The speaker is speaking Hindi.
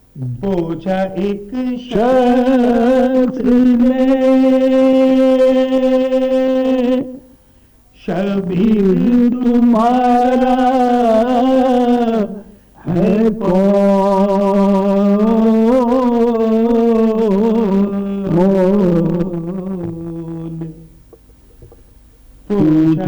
बोझा एक शख्स ने शबीर तुम्हारा है कौन,